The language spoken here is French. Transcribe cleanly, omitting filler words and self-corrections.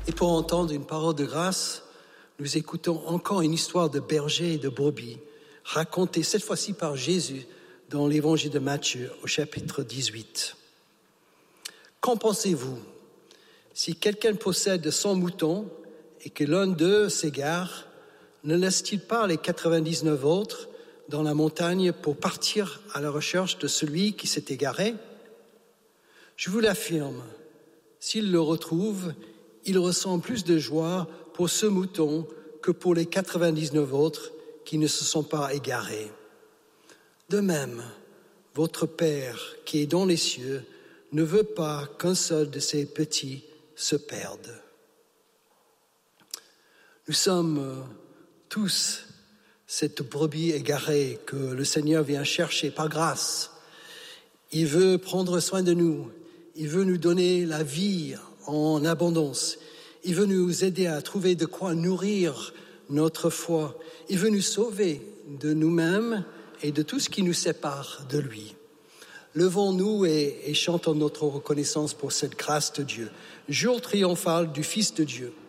Et pour entendre une parole de grâce, nous écoutons encore une histoire de berger et de brebis, racontée cette fois-ci par Jésus dans l'évangile de Matthieu au chapitre 18. Qu'en pensez-vous? Si quelqu'un possède 100 moutons et que l'un d'eux s'égare, ne laisse-t-il pas les 99 autres dans la montagne pour partir à la recherche de celui qui s'est égaré? Je vous l'affirme, s'il le retrouve, il ressent plus de joie pour ce mouton que pour les 99 autres qui ne se sont pas égarés. De même, votre Père qui est dans les cieux ne veut pas qu'un seul de ses petits se perde. Nous sommes tous cette brebis égarée que le Seigneur vient chercher par grâce. Il veut prendre soin de nous. Il veut nous donner la vie en abondance. Il veut nous aider à trouver de quoi nourrir notre foi. Il veut nous sauver de nous-mêmes et de tout ce qui nous sépare de lui. Levons-nous et chantons notre reconnaissance pour cette grâce de Dieu. Jour triomphal du Fils de Dieu.